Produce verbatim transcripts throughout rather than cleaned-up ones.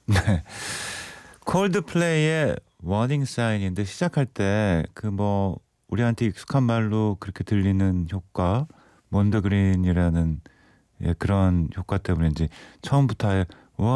네. 콜드플레이의 워닝 사인인데 시작할 때 그 뭐 우리한테 익숙한 말로 그렇게 들리는 효과 몬더그린이라는 예, 그런 효과 때문인지 처음부터 아예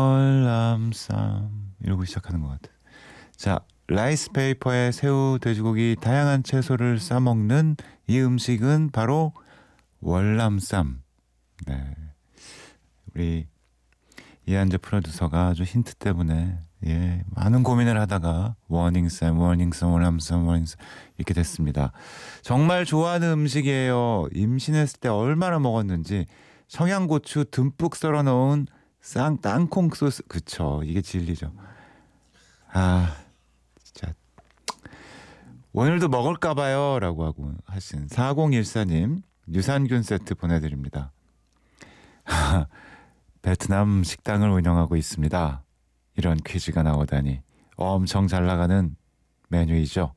월남쌈 이러고 시작하는 것 같아요. 자, 라이스 페이퍼에 새우, 돼지고기, 다양한 채소를 싸먹는 이 음식은 바로 월남쌈. 네, 우리 이한재 프로듀서가 아주 힌트 때문에 예, 많은 고민을 하다가 워닝쌈, 워닝쌈, 월남쌈, 워닝쌈 이렇게 됐습니다. 정말 좋아하는 음식이에요. 임신했을 때 얼마나 먹었는지 청양고추 듬뿍 썰어 넣은 쌍 땅콩 소스. 그쵸, 이게 진리죠. 아 진짜 오늘도 먹을까 봐요 라고 하고 하신 사공일사님 유산균 세트 보내드립니다. 베트남 식당을 운영하고 있습니다. 이런 퀴즈가 나오다니 엄청 잘 나가는 메뉴이죠.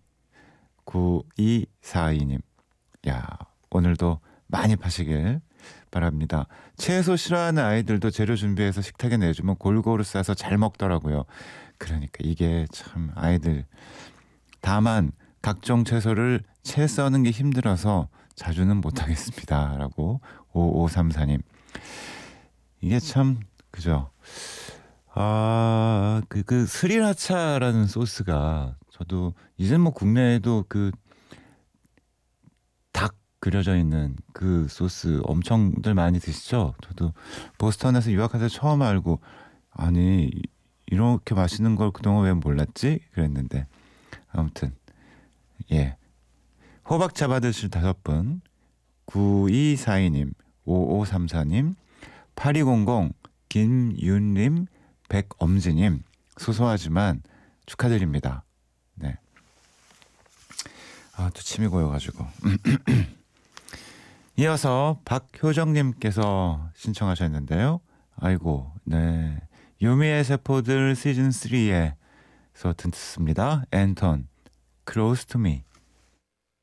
구이사이님, 야, 오늘도 많이 파시길 바랍니다. 채소 싫어하는 아이들도 재료 준비해서 식탁에 내주면 골고루 싸서 잘 먹더라고요. 그러니까 이게 참 아이들, 다만 각종 채소를 채 써는 게 힘들어서 자주는 못하겠습니다 라고 오오삼사님, 이게 참 그죠. 아, 그, 그 스리라차라는 소스가 저도 이제 뭐 국내에도 그 닭 그려져 있는 그 소스 엄청들 많이 드시죠? 저도 보스턴에서 유학해서 처음 알고 아니 이렇게 맛있는 걸 그동안 왜 몰랐지? 그랬는데 아무튼 예, 호박차 받으실 다섯 분 구이사이님, 오오삼사님, 팔이공공, 김윤림, 백엄지님, 소소하지만 축하드립니다. 네. 아, 또 침이 고여가지고. 이어서 박효정님께서 신청하셨는데요. 아이고, 네. 유미의 세포들 시즌 삼에서 듣습니다. 앤턴, Close to Me.